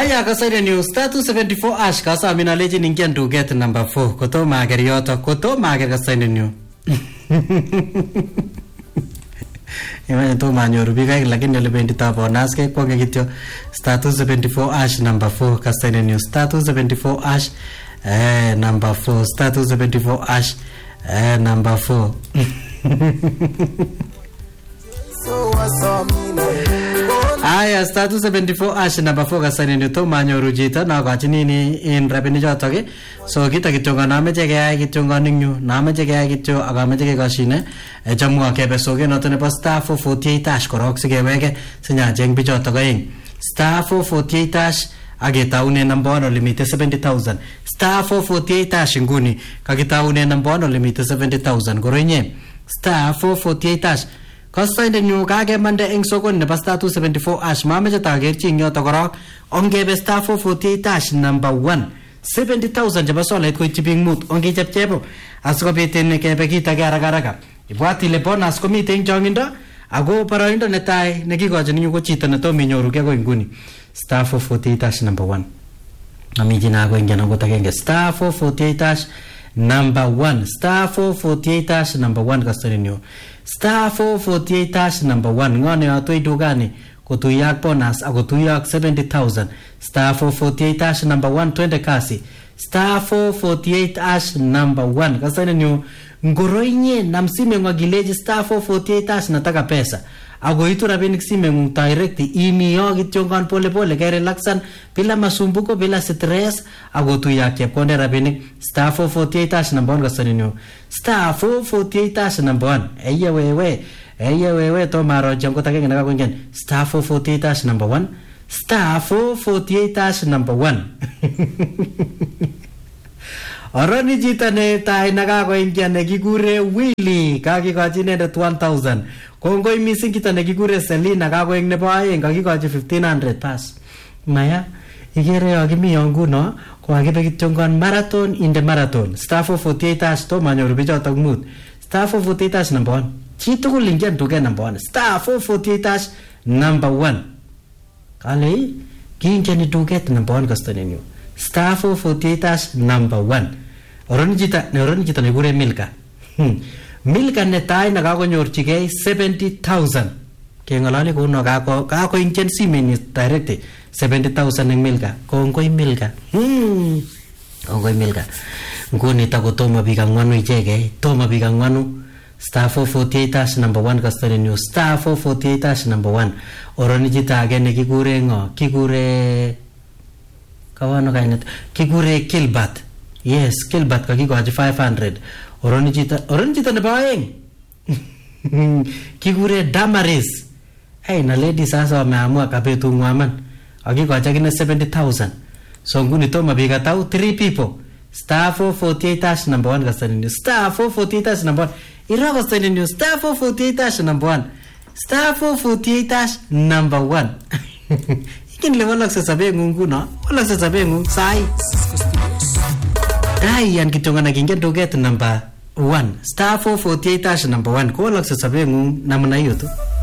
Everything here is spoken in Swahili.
Aya kasaidia news status 74 ash kasa amina leji ningian to get number 4 koto mager yoto koto mager kasaidia new Imagine to manyoru biga lakini nilibendi tapo naske kwa ngekityo status 74 ash number 4 kasaidia news status 74 ash number 4 status 74 ash number 4 So Aya status 74 ash number 4 kasani nito manyoru jita na kwa chinini in rapini jotoke so kita kitunga nameche kaya kitunga ningyu nameche kaya kityo akameche kaya kashine jamu akebe soge noto nepo star 448 ash korok sikeweke sinya jeng bijotoke ing star 448 ash agetaune number 1 limite 70,000 star 448 ash nguni kagitaune number 1 limite 70,000 gorenye star 448 ash Kasainde nyu kage mande eng sokon nebo status 74 ash mameche tagerchi ing yoto korok ongebe star 448 ash number 1 70,000 chebo solait koityi biik mut ongechepchepo asikobit kebe kit age haraka ibwat ile bonus komite eng chongindo ako boroindo netai nekikochin nyu ko chito netomo inyoru ke ko nguni star 448 ash number 1 amijina ako ingen angot agenge star 448 ash number 1 star 448 ash number 1 kasani nyu star 448 ash number 1 ngone atoi dugani kotuyak bonus akotuyak 70,000 star 448 ash number 1 20 kasi star 448 ash number 1 kasani nyu ngoroinye na msime ngwagileji star 448 ash nataka pesa agoitu rabinik sime ngung direct iniyo kityongan pole pole kaya relaxan bila masumbuko bila stress agotuyak chepkonde rabinik star 448 ash number 1 kasani nyu star 448 ash number 1 eye wewe to maro jango take ngena ko ngen star 448 ash number 1 star 448 ash number 1 Oroni jita ne tai nakako ingia nekikure Willy kakikochi inendet 1,000 kongoi missing kita nekikure Selina kako ing nebo aeng kakikochi 1,500 pass maya ikere yakimi nguno ko akibe kityongon marathon in the marathon star 448 ash to manyoru bichotok mut star 448 ash number 1 chitugul ingia tuge number 1 star 448 ash number 1 kale kingeni tuget number 1 kastani star 448 ash number 1 oroni jita nekure Milka Milka netai nakakonyorchigei 70,000 kengalali kuno kako ingen simenyi direct 70,000 eng Milka kongoi Milka kongoi Milka nguni takotomo biik angwanu ichegei tomo biik angwanu star 448 ash number 1 kastani new star 448 ash number 1 oroni jita age nekikure ngo kikure kawano kainet kikure Kilbat yes Kilbat kakikochi 500 oroni jita nebo aeng kikure Damaris na lady sasa wameamua kabetu ngwaman akikochi akine 70,000 so nguni toma biik atau 3 people star 448 ash number 1 kasani star 448 ash number 1 ira kasani star 448 ash number 1 star 448 ash number 1 ikin le wala sa sabe ngungu no wala sa sabe ngung sai dai yan kitonga na kingen to get number 1 star 448 ash number 1 ko wala sa sabe ngung namna hiyo tu